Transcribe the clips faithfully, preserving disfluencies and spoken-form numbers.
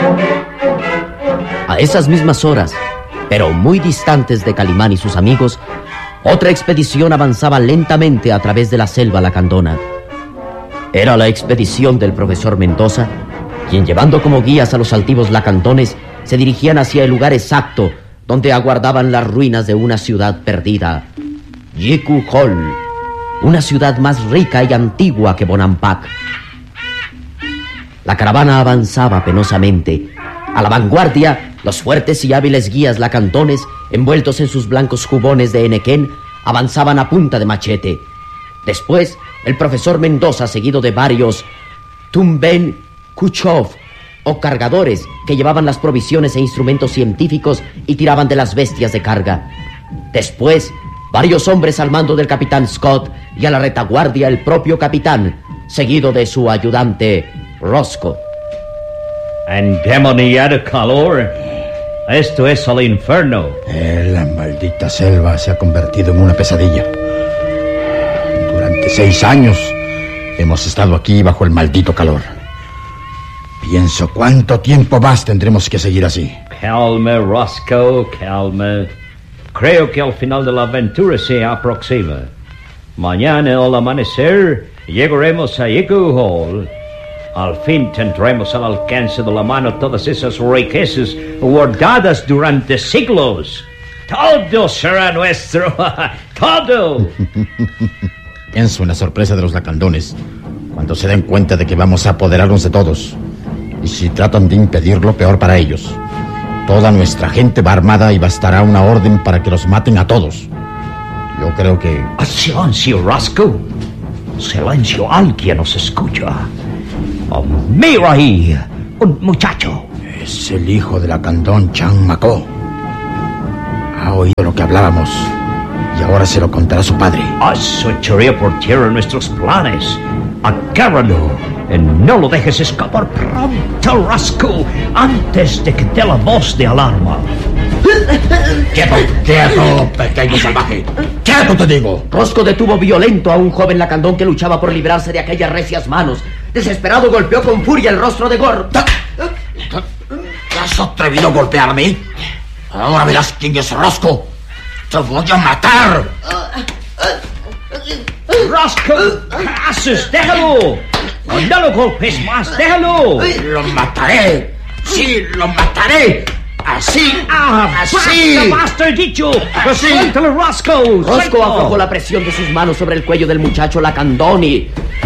A esas mismas horas, pero muy distantes de Calimán y sus amigos, otra expedición avanzaba lentamente a través de la selva lacandona. Era la expedición del profesor Mendoza, quien, llevando como guías a los altivos lacandones, se dirigían hacia el lugar exacto donde aguardaban las ruinas de una ciudad perdida, Yiku Hol, una ciudad más rica y antigua que Bonampak. La caravana avanzaba penosamente. A la vanguardia, los fuertes y hábiles guías lacandones, envueltos en sus blancos jubones de enequén, avanzaban a punta de machete. Después, el profesor Mendoza, seguido de varios Tumben Kuchov, o cargadores que llevaban las provisiones e instrumentos científicos y tiraban de las bestias de carga. Después, varios hombres al mando del capitán Scott y a la retaguardia el propio capitán, seguido de su ayudante Roscoe. Endemoniado calor. Esto es el infierno. Eh, la maldita selva se ha convertido en una pesadilla. Durante seis años hemos estado aquí bajo el maldito calor. Pienso cuánto tiempo más tendremos que seguir así. Calma, Roscoe, calma. Creo que el final de la aventura se aproxima. Mañana al amanecer llegaremos a Yiku Hol. Al fin tendremos al alcance de la mano todas esas riquezas guardadas durante siglos. Todo será nuestro. Todo. Pienso en la sorpresa de los lacandones cuando se den cuenta de que vamos a apoderarnos de todos. Y si tratan de impedirlo, peor para ellos. Toda nuestra gente va armada y bastará una orden para que los maten a todos. Yo creo que... Silencio, Roscoe. Silencio, alguien nos escucha. Oh, mira ahí, un muchacho. Es el hijo de lacandón Chan Mako. Ha oído lo que hablábamos y ahora se lo contará a su padre. Eso echaría por tierra nuestros planes. Agárralo y no lo dejes escapar pronto, Roscoe, antes de que dé la voz de alarma. ¡Quieto, quieto, pequeño salvaje! ¡Quieto, te digo! Roscoe detuvo violento a un joven lacandón que luchaba por librarse de aquellas recias manos. Desesperado, golpeó con furia el rostro de Gor. ¿Te has atrevido a golpearme? Ahora verás quién es Roscoe. ¡Te voy a matar! Roscoe, ¿qué haces? ¡Déjalo! ¡No lo golpes más! ¡Déjalo! ¡Lo mataré! ¡Sí, lo mataré! ¡Así! ¡Ah! ¡Así! ¡Basta, basta, he dicho! ¡Así! ¡Suéltalo, Roscoe! Roscoe aflojó la presión de sus manos sobre el cuello del muchacho lacandón y...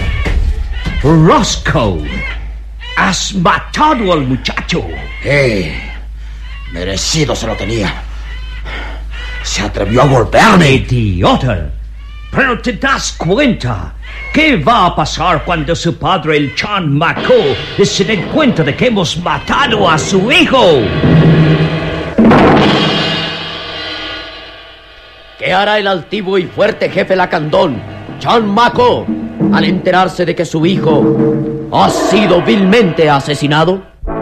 Roscoe, has matado al muchacho. Eh, merecido se lo tenía. Se atrevió a golpearme. Idiota. Pero te das cuenta. ¿Qué va a pasar cuando su padre, el Chan Mako, se dé cuenta de que hemos matado a su hijo? ¿Qué hará el altivo y fuerte jefe lacandón, Chan Mako, al enterarse de que su hijo ha sido vilmente asesinado?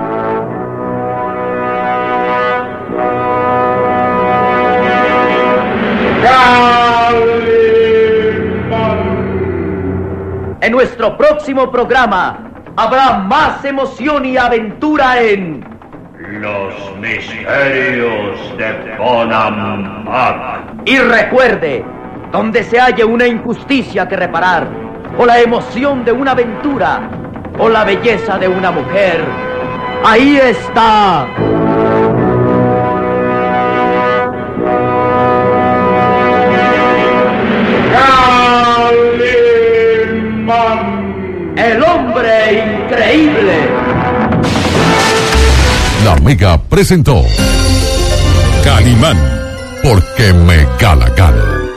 En nuestro próximo programa habrá más emoción y aventura en... Los misterios de Bonampak. Y recuerde, donde se halle una injusticia que reparar, o la emoción de una aventura, o la belleza de una mujer, ahí está. El hombre increíble. La Mega presentó Calimán, porque me cala gana.